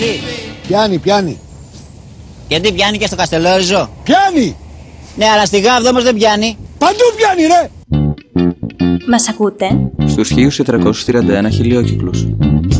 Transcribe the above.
πολύ. Πιάνει. Γιατί πιάνει και στο Καστελόριζο? Πιάνει! Ναι, αλλά στη Γάβδο όμως δεν πιάνει. Παντού πιάνει, ρε! Μας ακούτε? Στους 1431 χιλιόκυκλους.